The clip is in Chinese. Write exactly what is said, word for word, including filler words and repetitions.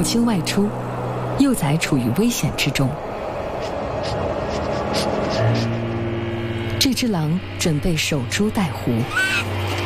亲外出，幼崽处于危险之中。这只狼准备守株待狐，